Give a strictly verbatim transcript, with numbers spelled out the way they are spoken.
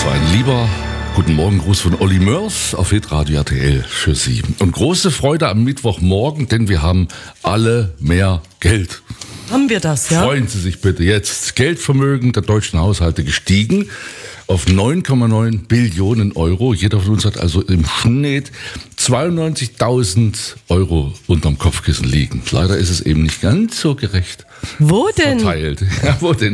So ein lieber guten Morgen-Gruß von Olli Mörs auf Hitradio R T L für Sie. Und große Freude am Mittwochmorgen, denn wir haben alle mehr Geld. Haben wir das, ja? Freuen Sie sich bitte jetzt. Geldvermögen der deutschen Haushalte gestiegen auf neun Komma neun Billionen Euro. Jeder von uns hat also im Schnitt zweiundneunzigtausend Euro unterm Kopfkissen liegen. Leider ist es eben nicht ganz so gerecht Wo denn? verteilt. Ja, wo denn?